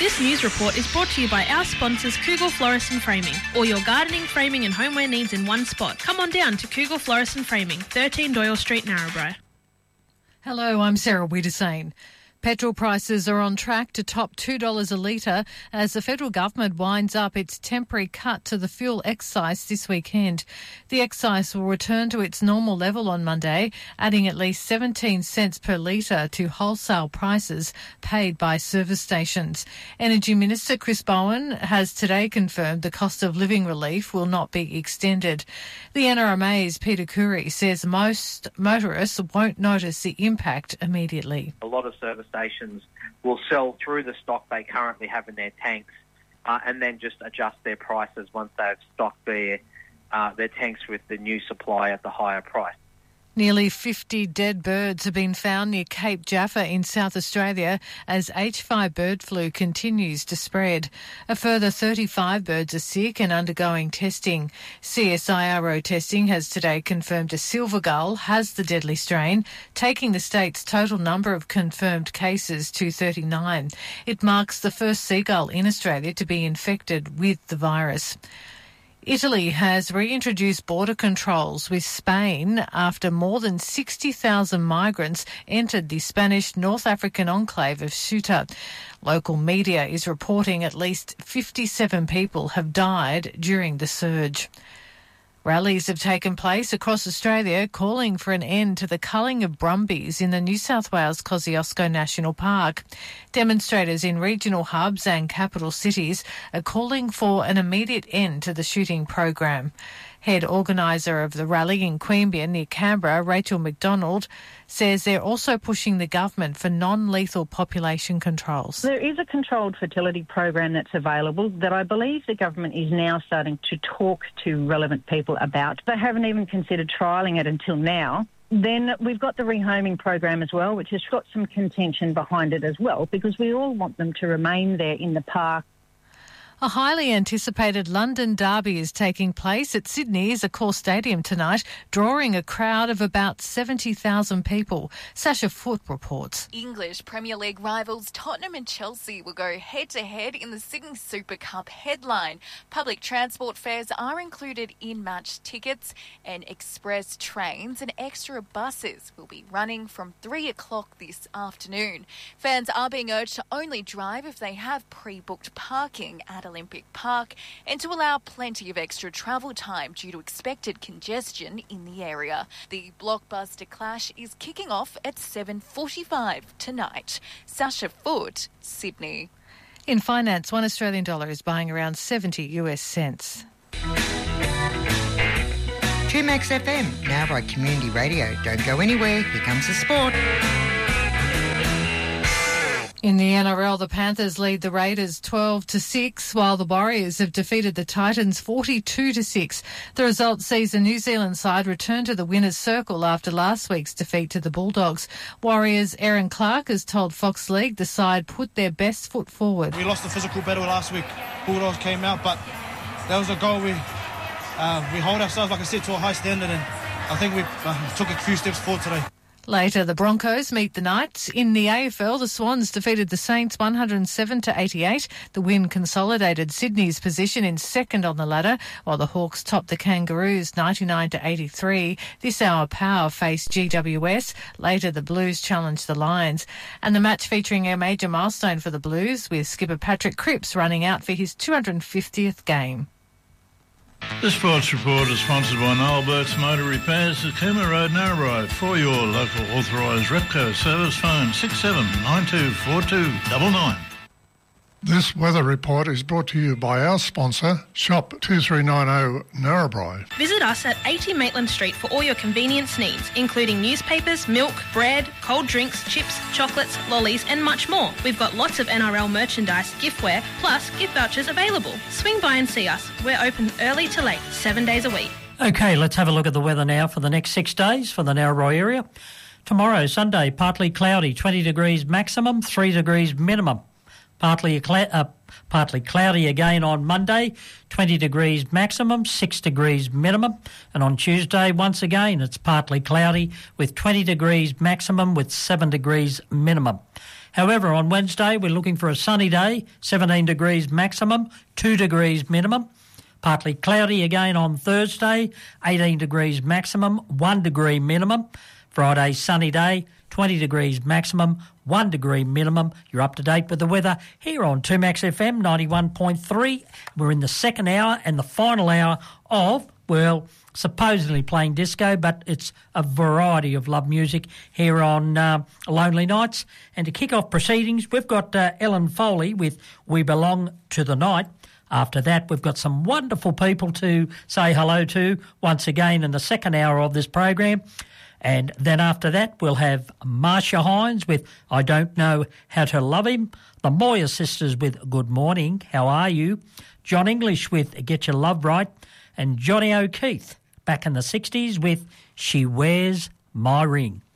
This news report is brought to you by our sponsors Kugel Florist and Framing. All your gardening, framing and homeware needs in one spot. Come on down to Kugel Florist and Framing, 13 Doyle Street, Narrabri. Hello, I'm Sarah Wiedersane. Petrol prices are on track to top $2 a litre as the federal government winds up its temporary cut to the fuel excise this weekend. The excise will return to its normal level on Monday, adding at least 17 cents per litre to wholesale prices paid by service stations. Energy Minister Chris Bowen has today confirmed the cost of living relief will not be extended. The NRMA's Peter Curry says most motorists won't notice the impact immediately. A lot of service stations will sell through the stock they currently have in their tanks and then just adjust their prices once they've stocked their tanks with the new supply at the higher price. Nearly 50 dead birds have been found near Cape Jaffa in South Australia as H5 bird flu continues to spread. A further 35 birds are sick and undergoing testing. CSIRO testing has today confirmed a silver gull has the deadly strain, taking the state's total number of confirmed cases to 39. It marks the first seagull in Australia to be infected with the virus. Italy has reintroduced border controls with Spain after more than 60,000 migrants entered the Spanish North African enclave of Ceuta. Local media is reporting at least 57 people have died during the surge. Rallies have taken place across Australia calling for an end to the culling of brumbies in the New South Wales Kosciuszko National Park. Demonstrators in regional hubs and capital cities are calling for an immediate end to the shooting program. Head organiser of the rally in Queanbeyan near Canberra, Rachel McDonald, says they're also pushing the government for non-lethal population controls. There is a controlled fertility program that's available that I believe the government is now starting to talk to relevant people about. They haven't even considered trialling it until now. Then we've got the rehoming program as well, which has got some contention behind it as well, because we all want them to remain there in the park. A highly anticipated London derby is taking place at Sydney's Accor Stadium tonight, drawing a crowd of about 70,000 people. Sasha Foote reports. English Premier League rivals Tottenham and Chelsea will go head-to-head in the Sydney Super Cup headline. Public transport fares are included in match tickets, and express trains and extra buses will be running from 3 o'clock this afternoon. Fans are being urged to only drive if they have pre-booked parking at Olympic Park and to allow plenty of extra travel time due to expected congestion in the area. The blockbuster clash is kicking off at 7:45 tonight. Sasha Foote, Sydney. In finance, $1 Australian is buying around 70 US cents. 2Max FM, Narrabri Community Radio. Don't go anywhere. Here comes the sport. In the NRL, the Panthers lead the Raiders 12-6, while the Warriors have defeated the Titans 42-6. The result sees the New Zealand side return to the winner's circle after last week's defeat to the Bulldogs. Warriors' Aaron Clark has told Fox League the side put their best foot forward. We lost the physical battle last week. Bulldogs came out, but that was a goal. We hold ourselves, like I said, to a high standard, and I think we took a few steps forward today. Later, the Broncos meet the Knights. In the AFL, the Swans defeated the Saints 107-88. The win consolidated Sydney's position in second on the ladder, while the Hawks topped the Kangaroos 99-83. This hour, Power faced GWS. Later, the Blues challenged the Lions. And the match featuring a major milestone for the Blues, with skipper Patrick Cripps running out for his 250th game. This sports report is sponsored by Noel Burt's Motor Repairs at Cooma Road, Narrabri. For your local authorised Repco service, phone 67924299. This weather report is brought to you by our sponsor, Shop 2390 Narrabri. Visit us at 80 Maitland Street for all your convenience needs, including newspapers, milk, bread, cold drinks, chips, chocolates, lollies and much more. We've got lots of NRL merchandise, giftware, plus gift vouchers available. Swing by and see us. We're open early to late, 7 days a week. OK, let's have a look at the weather now for the next 6 days for the Narrabri area. Tomorrow, Sunday, partly cloudy, 20 degrees maximum, 3 degrees minimum. Partly cloudy again on Monday, 20 degrees maximum, 6 degrees minimum. And on Tuesday, once again, it's partly cloudy with 20 degrees maximum with 7 degrees minimum. However, on Wednesday, we're looking for a sunny day, 17 degrees maximum, 2 degrees minimum. Partly cloudy again on Thursday, 18 degrees maximum, 1 degree minimum. Friday, sunny day, 20 degrees maximum, 1 degree minimum. You're up to date with the weather here on 2Max FM 91.3. We're in the second hour and the final hour of, well, supposedly playing disco, but it's a variety of love music here on Lonely Nights. And to kick off proceedings, we've got Ellen Foley with We Belong to the Night. After that, we've got some wonderful people to say hello to once again in the second hour of this program. And then after that, we'll have Marcia Hines with I Don't Know How to Love Him, the Moyer Sisters with Good Morning, How Are You, John English with Get Your Love Right, and Johnny O'Keefe back in the 60s with She Wears My Ring.